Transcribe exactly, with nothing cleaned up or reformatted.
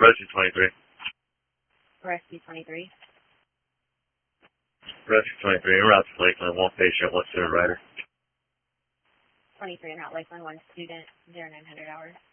Rescue twenty-three. Rescue twenty-three. Rescue twenty-three, en route to Lakeland, one patient, one student rider. twenty-three en route Lakeland, one student, zero nine hundred hours.